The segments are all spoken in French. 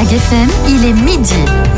AgFM, il est midi.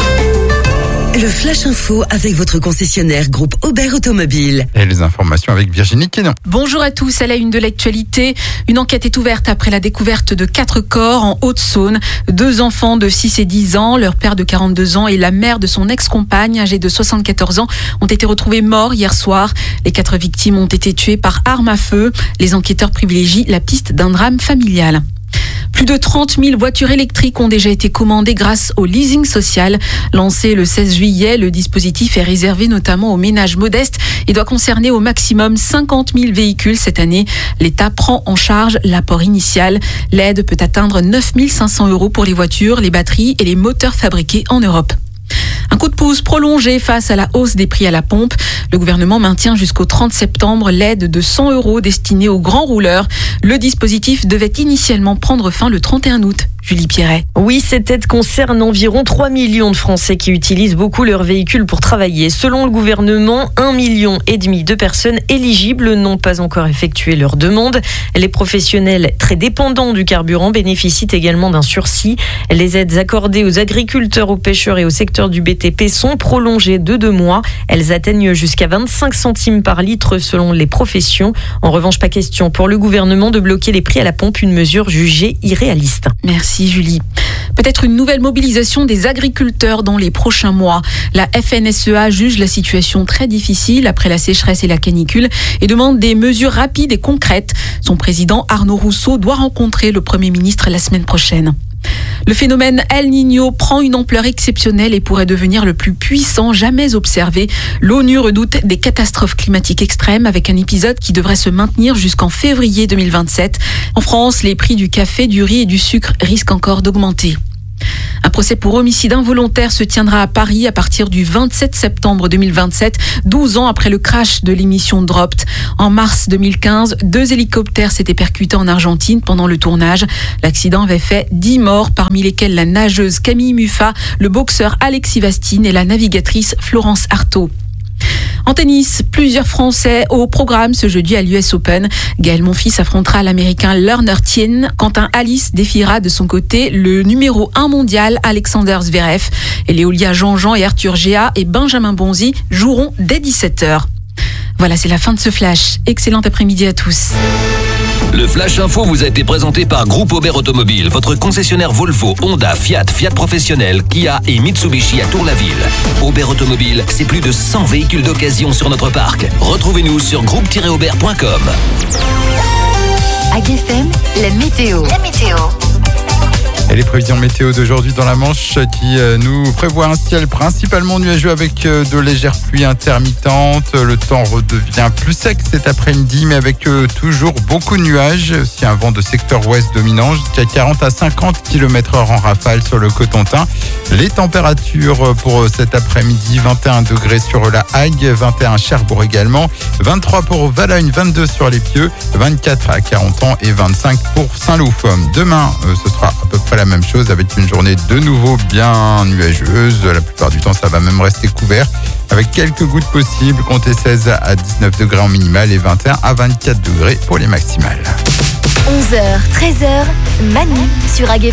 Le Flash Info avec votre concessionnaire groupe Aubert Automobile. Et les informations avec Virginie Quénon. Bonjour à tous, à la une de l'actualité. Une enquête est ouverte après la découverte de 4 corps en Haute-Saône. 2 enfants de 6 et 10 ans, leur père de 42 ans et la mère de son ex-compagne âgée de 74 ans ont été retrouvés morts hier soir. Les 4 victimes ont été tuées par arme à feu. Les enquêteurs privilégient la piste d'un drame familial. Plus de 30 000 voitures électriques ont déjà été commandées grâce au leasing social. Lancé le 16 juillet, le dispositif est réservé notamment aux ménages modestes et doit concerner au maximum 50 000 véhicules cette année. L'État prend en charge l'apport initial. L'aide peut atteindre 9 500 € pour les voitures, les batteries et les moteurs fabriqués en Europe. Un coup de pouce prolongé face à la hausse des prix à la pompe. Le gouvernement maintient jusqu'au 30 septembre l'aide de 100 € destinée aux grands rouleurs. Le dispositif devait initialement prendre fin le 31 août. Julie Pierret. Oui, cette aide concerne environ 3 millions de Français qui utilisent beaucoup leur véhicule pour travailler. Selon le gouvernement, 1,5 million de personnes éligibles n'ont pas encore effectué leur demande. Les professionnels très dépendants du carburant bénéficient également d'un sursis. Les aides accordées aux agriculteurs, aux pêcheurs et au secteur du BTP sont prolongées de 2 mois. Elles atteignent jusqu'à 25 centimes par litre selon les professions. En revanche, pas question pour le gouvernement de bloquer les prix à la pompe, une mesure jugée irréaliste. Merci Julie. Peut-être une nouvelle mobilisation des agriculteurs dans les prochains mois. La FNSEA juge la situation très difficile après la sécheresse et la canicule et demande des mesures rapides et concrètes. Son président Arnaud Rousseau doit rencontrer le Premier ministre la semaine prochaine. Le phénomène El Niño prend une ampleur exceptionnelle et pourrait devenir le plus puissant jamais observé. L'ONU redoute des catastrophes climatiques extrêmes avec un épisode qui devrait se maintenir jusqu'en février 2027. En France, les prix du café, du riz et du sucre risquent encore d'augmenter. Un procès pour homicide involontaire se tiendra à Paris à partir du 27 septembre 2027, 12 ans après le crash de l'émission Dropped. En mars 2015, 2 hélicoptères s'étaient percutés en Argentine pendant le tournage. L'accident avait fait 10 morts, parmi lesquels la nageuse Camille Muffat, le boxeur Alexis Vastine et la navigatrice Florence Artaud. En tennis, plusieurs Français au programme ce jeudi à l'US Open. Gaël Monfils affrontera l'Américain Lerner Tien. Quentin Alice défiera de son côté le numéro 1 mondial Alexander Zverev. Et Léolia Jean-Jean et Arthur Géa et Benjamin Bonzi joueront dès 17h. Voilà, c'est la fin de ce flash. Excellent après-midi à tous. Le Flash Info vous a été présenté par Groupe Aubert Automobile, votre concessionnaire Volvo, Honda, Fiat, Fiat Professionnel, Kia et Mitsubishi à Tour-la-Ville. Aubert Automobile, c'est plus de 100 véhicules d'occasion sur notre parc. Retrouvez-nous sur groupe-aubert.com. AgFM, la météo. Et les prévisions météo d'aujourd'hui dans la Manche qui nous prévoit un ciel principalement nuageux avec de légères pluies intermittentes. Le temps redevient plus sec cet après-midi mais avec toujours beaucoup de nuages. Aussi un vent de secteur ouest dominant jusqu'à 40 à 50 km/h en rafale sur le Cotentin. Les températures pour cet après-midi, 21 degrés sur la Hague, 21 à Cherbourg également, 23 pour Valognes, 22 sur les Pieux, 24 à 40 ans et 25 pour Saint-Loup. Demain, ce sera à peu près la même chose avec une journée de nouveau bien nuageuse. La plupart du temps, ça va même rester couvert avec quelques gouttes possibles. Comptez 16 à 19 degrés en minimal et 21 à 24 degrés pour les maximales. 11h, 13h, Manu sur AgFM.